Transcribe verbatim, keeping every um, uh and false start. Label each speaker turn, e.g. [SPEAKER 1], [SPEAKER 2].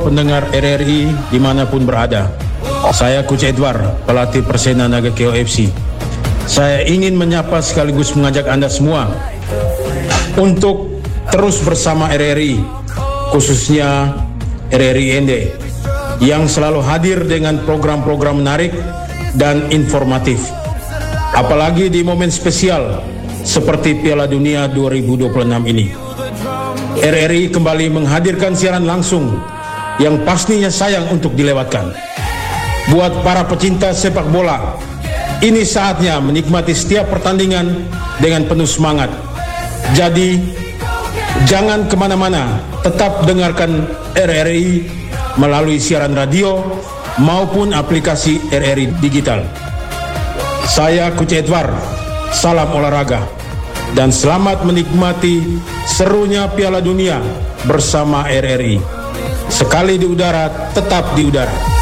[SPEAKER 1] pendengar R R I dimanapun berada. Saya Coach Edward, pelatih Persena Nagakeo F C. Saya ingin menyapa sekaligus mengajak Anda semua untuk terus bersama R R I, khususnya R R I N D, yang selalu hadir dengan program-program menarik dan informatif. Apalagi di momen spesial seperti Piala Dunia dua ribu dua puluh enam ini. R R I kembali menghadirkan siaran langsung yang pastinya sayang untuk dilewatkan. Buat para pecinta sepak bola, ini saatnya menikmati setiap pertandingan dengan penuh semangat. Jadi, jangan kemana-mana, tetap dengarkan R R I melalui siaran radio maupun aplikasi R R I digital. Saya Coach Edward, salam olahraga, dan selamat menikmati serunya Piala Dunia bersama R R I. Sekali di udara, tetap di udara.